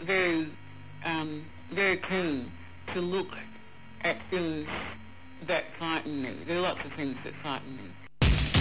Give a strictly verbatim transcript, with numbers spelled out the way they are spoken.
very, um, very keen to look at things that frighten me. There are lots of things that frighten me.